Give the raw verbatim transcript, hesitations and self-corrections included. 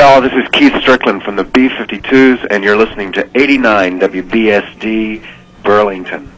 y'all. This is Keith Strickland from the B fifty-twos, and you're listening to eighty-nine W B S D Burlington.